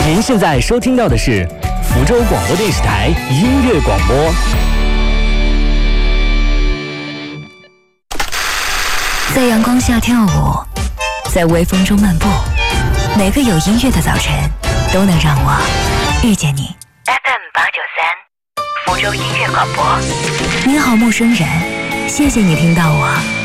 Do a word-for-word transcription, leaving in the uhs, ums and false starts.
您现在收听到的是福州广播电视台音乐广播。 在阳光下跳舞，在微风中漫步，每个有音乐的早晨都能让我遇见你。 F M 八九三，福州音乐广播。你好，陌生人，谢谢你听到我。